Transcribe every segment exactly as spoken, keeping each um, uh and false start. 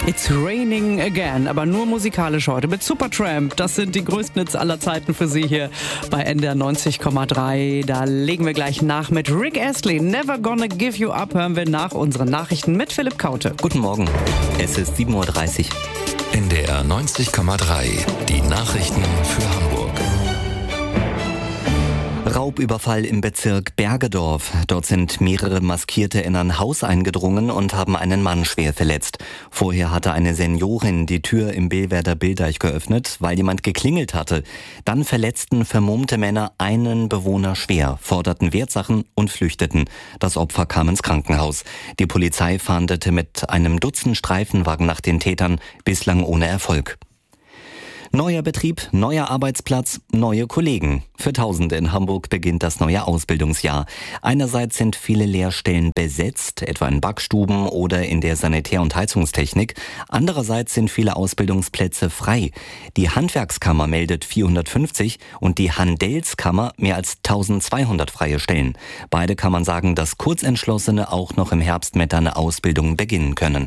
It's raining again, aber nur musikalisch heute mit Supertramp. Das sind die größten Hits aller Zeiten für Sie hier bei N D R neunzig Komma drei. Da legen wir gleich nach mit Rick Astley. Never Gonna Give You Up hören wir nach unseren Nachrichten mit Philipp Kaute. Guten Morgen, es ist sieben Uhr dreißig. N D R neunzig Komma drei, die Nachrichten für Hamburg. Raubüberfall im Bezirk Bergedorf. Dort sind mehrere Maskierte in ein Haus eingedrungen und haben einen Mann schwer verletzt. Vorher hatte eine Seniorin die Tür im Billwerder Billdeich geöffnet, weil jemand geklingelt hatte. Dann verletzten vermummte Männer einen Bewohner schwer, forderten Wertsachen und flüchteten. Das Opfer kam ins Krankenhaus. Die Polizei fahndete mit einem Dutzend Streifenwagen nach den Tätern, bislang ohne Erfolg. Neuer Betrieb, neuer Arbeitsplatz, neue Kollegen. Für Tausende in Hamburg beginnt das neue Ausbildungsjahr. Einerseits sind viele Lehrstellen besetzt, etwa in Backstuben oder in der Sanitär- und Heizungstechnik. Andererseits sind viele Ausbildungsplätze frei. Die Handwerkskammer meldet vierhundertfünfzig und die Handelskammer mehr als eintausendzweihundert freie Stellen. Beide Kammern sagen, dass Kurzentschlossene auch noch im Herbst mit einer Ausbildung beginnen können.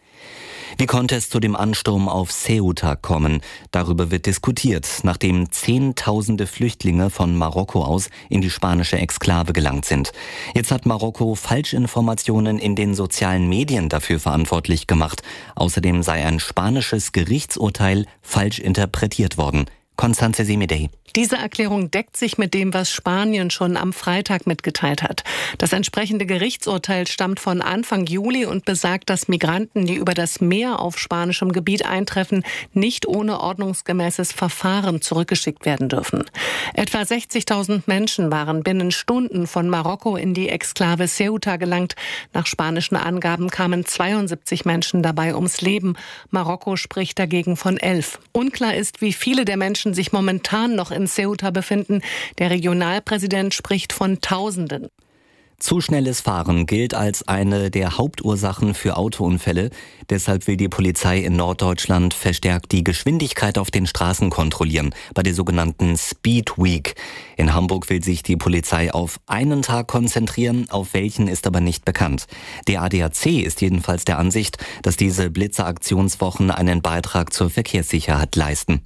Wie konnte es zu dem Ansturm auf Ceuta kommen? Darüber wird diskutiert, nachdem Zehntausende Flüchtlinge von Marokko aus in die spanische Exklave gelangt sind. Jetzt hat Marokko Falschinformationen in den sozialen Medien dafür verantwortlich gemacht. Außerdem sei ein spanisches Gerichtsurteil falsch interpretiert worden. Constanze Semidey. Diese Erklärung deckt sich mit dem, was Spanien schon am Freitag mitgeteilt hat. Das entsprechende Gerichtsurteil stammt von Anfang Juli und besagt, dass Migranten, die über das Meer auf spanischem Gebiet eintreffen, nicht ohne ordnungsgemäßes Verfahren zurückgeschickt werden dürfen. Etwa sechzigtausend Menschen waren binnen Stunden von Marokko in die Exklave Ceuta gelangt. Nach spanischen Angaben kamen zweiundsiebzig Menschen dabei ums Leben. Marokko spricht dagegen von elf. Unklar ist, wie viele der Menschen sich momentan noch in Ceuta befinden. Der Regionalpräsident spricht von Tausenden. Zu schnelles Fahren gilt als eine der Hauptursachen für Autounfälle. Deshalb will die Polizei in Norddeutschland verstärkt die Geschwindigkeit auf den Straßen kontrollieren, bei der sogenannten Speed Week. In Hamburg will sich die Polizei auf einen Tag konzentrieren, auf welchen ist aber nicht bekannt. Der A D A C ist jedenfalls der Ansicht, dass diese Blitzeraktionswochen einen Beitrag zur Verkehrssicherheit leisten.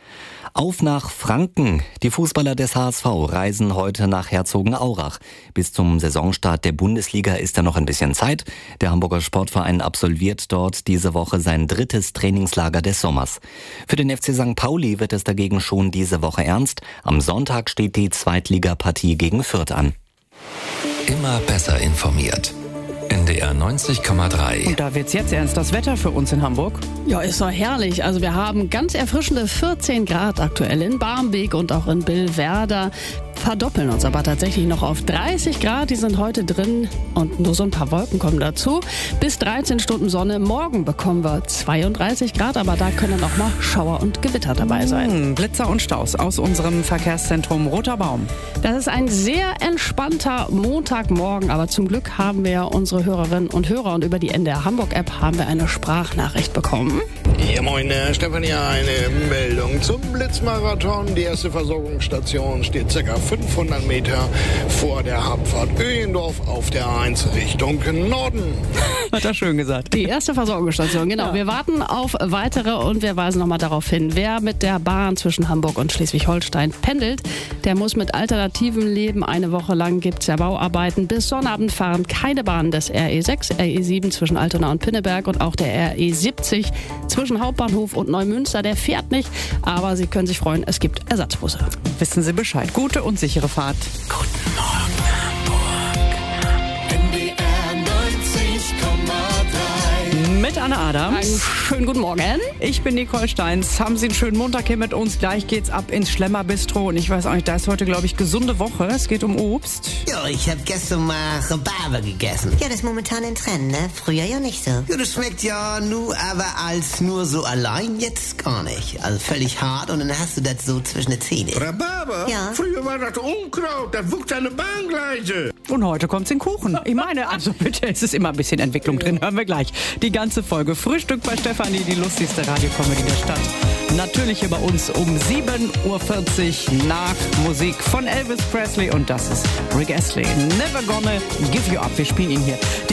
Auf nach Franken. Die Fußballer des H S V reisen heute nach Herzogenaurach. Bis zum Saisonstart der Bundesliga ist da noch ein bisschen Zeit. Der Hamburger Sportverein absolviert dort diese Woche sein drittes Trainingslager des Sommers. Für den F C Sankt Pauli wird es dagegen schon diese Woche ernst. Am Sonntag steht die Zweitligapartie gegen Fürth an. Immer besser informiert. N D R neunzig Komma drei. Und da wird's jetzt ernst. Das Wetter für uns in Hamburg? Ja, ist doch herrlich. Also wir haben ganz erfrischende vierzehn Grad aktuell in Barmbek und auch in Billwerder. Verdoppeln uns aber tatsächlich noch auf dreißig Grad. Die sind heute drin und nur so ein paar Wolken kommen dazu. Bis dreizehn Stunden Sonne. Morgen bekommen wir zweiunddreißig Grad, aber da können auch mal Schauer und Gewitter dabei sein. Hm, Blitzer und Staus aus unserem Verkehrszentrum Roter Baum. Das ist ein sehr entspannter Montagmorgen, aber zum Glück haben wir unsere Hörerinnen und Hörer und über die N D R Hamburg App haben wir eine Sprachnachricht bekommen. Ja, moin, äh, Stefan, hier eine Meldung zum Blitzmarathon. Die erste Versorgungsstation steht ca. fünfhundert Meter vor der Abfahrt Öhendorf auf der A eins Richtung Norden. Hat er schön gesagt. Die erste Versorgungsstation, genau. Ja. Wir warten auf weitere und wir weisen nochmal darauf hin, wer mit der Bahn zwischen Hamburg und Schleswig-Holstein pendelt, der muss mit Alternativen leben. Eine Woche lang gibt es ja Bauarbeiten. Bis Sonnabend fahren keine Bahnen des R E sechs, R E sieben zwischen Altona und Pinneberg und auch der R E siebzig zwischen Hauptbahnhof und Neumünster. Der fährt nicht, aber Sie können sich freuen, es gibt Ersatzbusse. Wissen Sie Bescheid. Gute und sichere Fahrt. Guten Morgen, Hamburg. N D R neunzig Komma drei. Mit Anne Adams. Einen schönen guten Morgen. Ich bin Nicole Steins. Haben Sie einen schönen Montag hier mit uns. Gleich geht's ab ins Schlemmer-Bistro. Und ich weiß auch nicht, da ist heute, glaube ich, gesunde Woche. Es geht um Obst. Ja, ich habe gestern mal Rhabarber gegessen. Ja, das ist momentan ein Trend, ne? Früher ja nicht so. Ja, das schmeckt ja nur, aber als nur so allein jetzt gar nicht. Also völlig hart und dann hast du das so zwischen den Zähnen. Rhabarber? Ja. Früher war das Unkraut, das wuchs an der Bahngleise. Und heute kommt's in Kuchen. Ich meine, also bitte, es ist immer ein bisschen Entwicklung drin. Hören wir gleich. Die ganze Folge Frühstück bei Stefanie, die lustigste Radiokomödie der Stadt. Natürlich hier bei uns um sieben Uhr vierzig nach Musik von Elvis Presley. Und das ist Rick Astley. Never Gonna Give You Up. Wir spielen ihn hier.